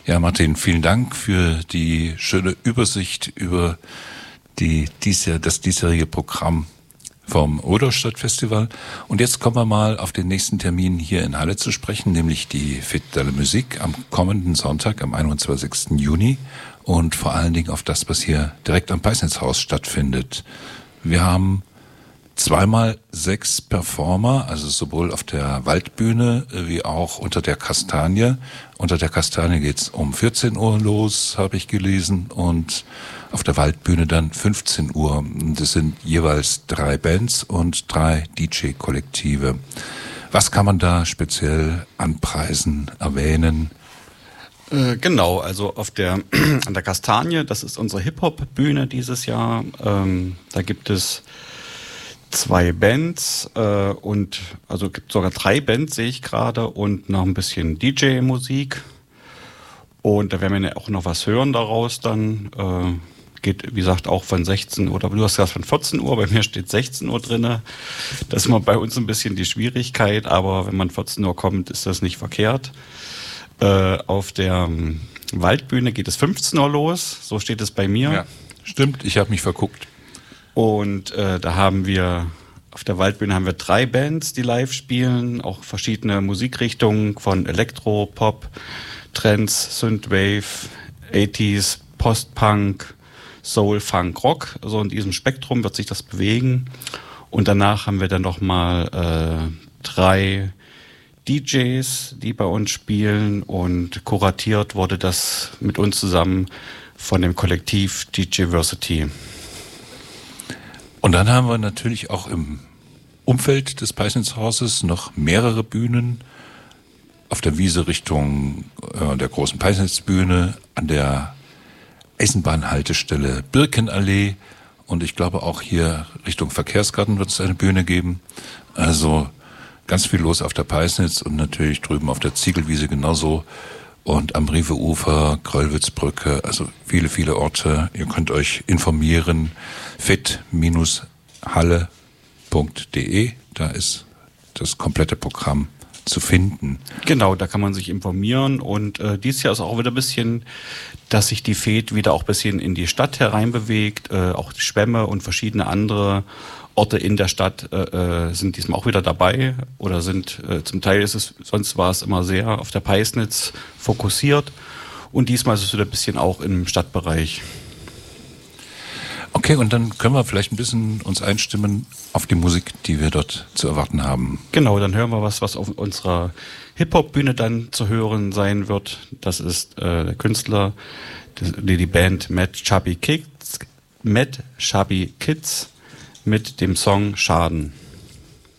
Ja, Martin, vielen Dank für die schöne Übersicht über das diesjährige Programm vom Oderstadt-Festival. Und jetzt kommen wir mal auf den nächsten Termin hier in Halle zu sprechen, nämlich die Fête de la Musique am kommenden Sonntag, am 21. Juni. Und vor allen Dingen auf das, was hier direkt am Peisnitzhaus stattfindet. Wir haben 2x6 Performer, also sowohl auf der Waldbühne wie auch unter der Kastanie. Unter der Kastanie geht's um 14 Uhr los, habe ich gelesen, und auf der Waldbühne dann 15 Uhr. Das sind jeweils 3 Bands und 3 DJ-Kollektive. Was kann man da speziell anpreisen, erwähnen? Genau, also an der Kastanie, das ist unsere Hip-Hop-Bühne dieses Jahr. Da gibt es 2 Bands gibt sogar 3 Bands, sehe ich gerade, und noch ein bisschen DJ-Musik. Und da werden wir auch noch was hören daraus dann. Geht, wie gesagt, auch von 16 Uhr, oder du hast gesagt von 14 Uhr, bei mir steht 16 Uhr drinne. Das ist mal bei uns ein bisschen die Schwierigkeit, aber wenn man 14 Uhr kommt, ist das nicht verkehrt. Auf der Waldbühne geht es 15 Uhr los, so steht es bei mir. Ja, stimmt, ich habe mich verguckt. Und auf der Waldbühne haben wir 3 Bands, die live spielen, auch verschiedene Musikrichtungen von Elektro, Pop, Trance, Synthwave, 80s, Post-Punk, Soul, Funk, Rock. So in diesem Spektrum wird sich das bewegen. Und danach haben wir dann nochmal 3 DJs, die bei uns spielen, und kuratiert wurde das mit uns zusammen von dem Kollektiv DJversity. Und dann haben wir natürlich auch im Umfeld des Peisnitzhauses noch mehrere Bühnen. Auf der Wiese Richtung der großen Peisnitzbühne, an der Eisenbahnhaltestelle Birkenallee, und ich glaube auch hier Richtung Verkehrsgarten wird es eine Bühne geben. Also ganz viel los auf der Peisnitz und natürlich drüben auf der Ziegelwiese genauso. Und am Riefeufer, Gröllwitzbrücke, also viele, viele Orte. Ihr könnt euch informieren. fet-halle.de, da ist das komplette Programm zu finden. Genau, da kann man sich informieren, und dieses Jahr ist auch wieder ein bisschen, dass sich die FET wieder auch ein bisschen in die Stadt hereinbewegt. Auch die Schwämme und verschiedene andere Orte in der Stadt sind diesmal auch wieder dabei, oder sind zum Teil sonst war es immer sehr auf der Peisnitz fokussiert, und diesmal ist es wieder ein bisschen auch im Stadtbereich. Okay, und dann können wir vielleicht ein bisschen uns einstimmen auf die Musik, die wir dort zu erwarten haben. Genau, dann hören wir was auf unserer Hip-Hop-Bühne dann zu hören sein wird. Das ist der Künstler, die Band Mad Chubby Kids mit dem Song Schaden.